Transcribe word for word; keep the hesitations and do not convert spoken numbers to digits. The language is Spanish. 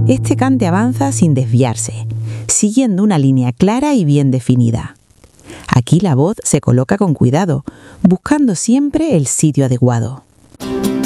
Este cante avanza sin desviarse, siguiendo una línea clara y bien definida. Aquí la voz se coloca con cuidado, buscando siempre el sitio adecuado.